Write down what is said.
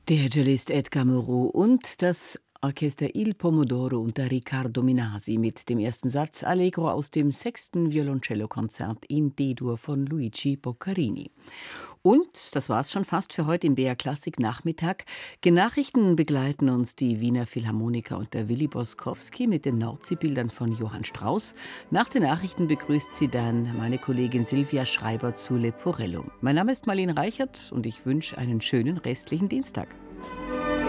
Der Cellist Edgar Moreau und das Orchester Il Pomodoro unter Riccardo Minasi mit dem ersten Satz Allegro aus dem sechsten Violoncellokonzert in D-Dur von Luigi Boccherini. Und das war's schon fast für heute im BR Klassik Nachmittag. Nachrichten begleiten uns die Wiener Philharmoniker und der Willi Boskowski mit den Nordseebildern von Johann Strauss. Nach den Nachrichten begrüßt sie dann meine Kollegin Silvia Schreiber zu Leporello. Mein Name ist Marlene Reichert und ich wünsche einen schönen restlichen Dienstag.